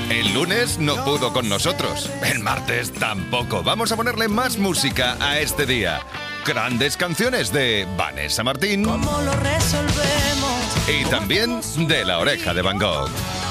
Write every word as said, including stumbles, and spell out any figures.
El lunes no pudo con nosotros. El martes tampoco. Vamos a ponerle más música a este día. Grandes canciones de Vanessa Martín. ¿Cómo lo resolvemos? Y también de La Oreja de Van Gogh.